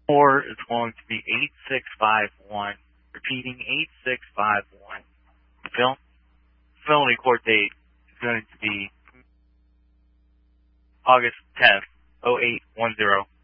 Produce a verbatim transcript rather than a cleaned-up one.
Or it's going to be eight six five one. Repeating, eight six five one. Film, felony court date is going to be August tenth, oh eight one zero.